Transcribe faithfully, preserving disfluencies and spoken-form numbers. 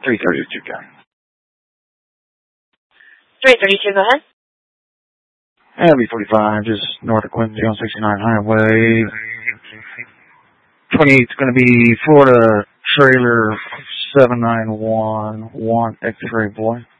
three thirty-two, guy. three thirty-two, go ahead. L B forty-five, just north of Quincy on sixty-nine Highway. twenty-eight's going to be Florida Trailer seven nine one one X-Ray Boy.